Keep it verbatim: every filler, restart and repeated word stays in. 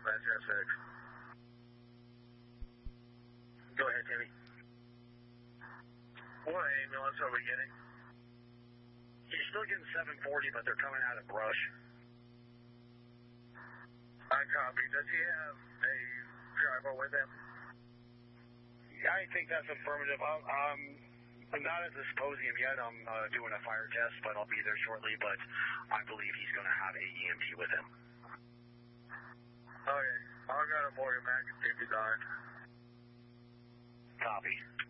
nine zero six. Go ahead, Timmy. What ambulance are we getting? You're still getting seven forty, but they're coming out of brush. I copy. Does he have a driver with him? I think that's affirmative. I'm, um, I'm not at the symposium yet. I'm uh, doing a fire test, but I'll be there shortly. But I believe he's going to have a E M T with him. Okay. I'll go to Morgan Mac and fifty-nine. Copy.